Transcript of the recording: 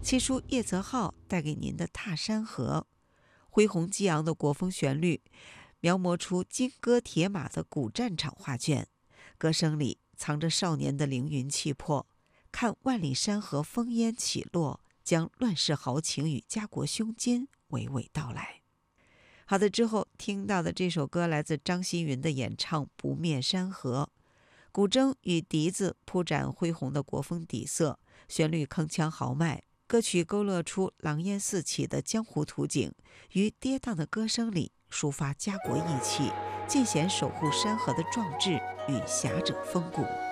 七书叶泽浩带给您的《踏山河》，恢宏激昂的国风旋律，描摹出金戈铁马的古战场画卷，歌声里藏着少年的凌云气魄。看万里山河烽烟起落，将乱世豪情与家国胸襟娓娓道来。好的，之后听到的这首歌来自张馨予的演唱《不灭山河》，古筝与笛子铺展恢宏的国风底色，旋律铿锵豪迈，歌曲勾勒出狼烟四起的江湖图景，于跌宕的歌声里抒发家国义气，尽显守护山河的壮志与侠者风骨。